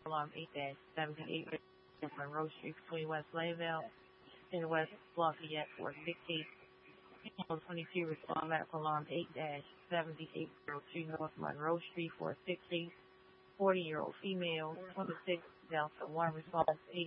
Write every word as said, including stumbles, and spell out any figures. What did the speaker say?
alarm eight seventy-eight Monroe Street between West Layville and West Lafayette for sixteen. twenty-two respond back for alarm eight seventy-eight oh two North Monroe Street for sixteen. forty-year-old female, twenty-six Delta one response eight